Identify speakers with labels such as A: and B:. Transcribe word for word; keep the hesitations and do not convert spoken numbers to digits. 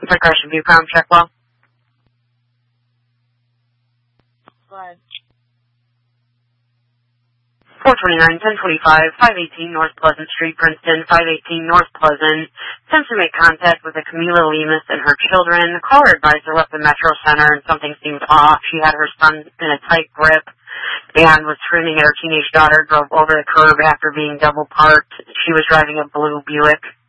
A: Progression View Crown Checkwell.
B: Go ahead.
A: four twenty-nine, ten twenty-five, five eighteen North Pleasant Street, Princeton, five eighteen North Pleasant. Attempts to make contact with a Camila Lemus and her children. The caller advisor left the Metro Center and something seemed off. She had her son in a tight grip and was screaming at her teenage daughter, drove over the curb after being double parked. She was driving a blue Buick.